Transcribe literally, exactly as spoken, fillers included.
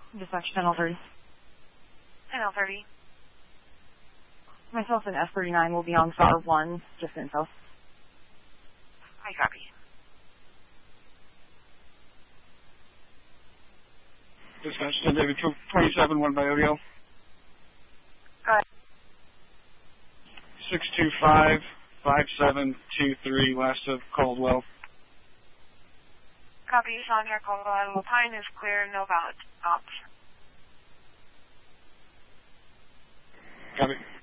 Dispatch ten L thirty. ten L thirty. Myself and F thirty-nine will be on S A R one, just info. I copy. Dispatch ten David twenty-seven, one by O D L. Go ahead. six two five, five seven two three, west of Caldwell. Copy, Sean here, Caldwell. Lupine is clear, no valid ops. Copy.